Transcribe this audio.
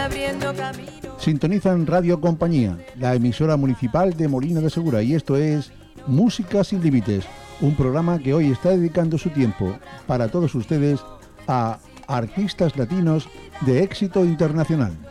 Sintonizan Radio Compañía, la emisora municipal de Molina de Segura, y esto es Música sin Límites, un programa que hoy está dedicando su tiempo para todos ustedes a artistas latinos de éxito internacional.